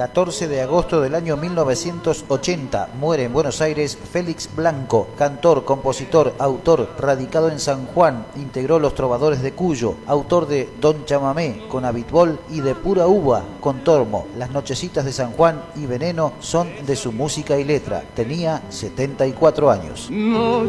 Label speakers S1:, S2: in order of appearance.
S1: 14 de agosto del año 1980, muere en Buenos Aires Félix Blanco, cantor, compositor, autor, radicado en San Juan, integró Los Trovadores de Cuyo, autor de Don Chamamé con Abitbol y de Pura Uva con Tormo. Las Nochecitas de San Juan y Veneno son de su música y letra. Tenía 74 años.